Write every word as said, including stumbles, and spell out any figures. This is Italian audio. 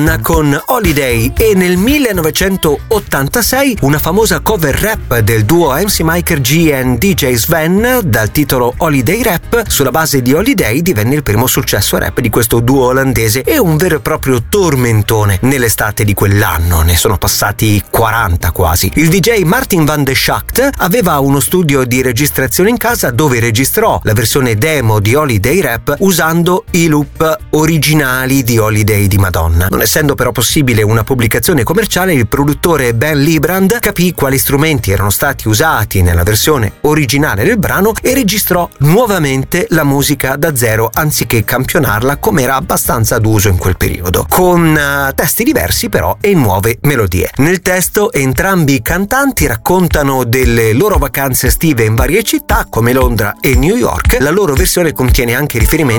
con Holiday, e nel millenovecentottantasei una famosa cover rap del duo M C Miker G e D J Sven dal titolo Holiday Rap. Sulla base di Holiday divenne il primo successo rap di questo duo olandese e un vero e proprio tormentone nell'estate di quell'anno. Ne sono passati quaranta quasi. Il D J Martin van de Schacht aveva uno studio di registrazione in casa dove registrò la versione demo di Holiday Rap usando i loop originali di Holiday di Madonna. Non essendo però possibile una pubblicazione commerciale, il produttore Ben Librand capì quali strumenti erano stati usati nella versione originale del brano e registrò nuovamente la musica da zero anziché campionarla come era abbastanza d'uso in quel periodo, con uh, testi diversi però e nuove melodie. Nel testo entrambi i cantanti raccontano delle loro vacanze estive in varie città come Londra e New York. La loro versione contiene anche riferimenti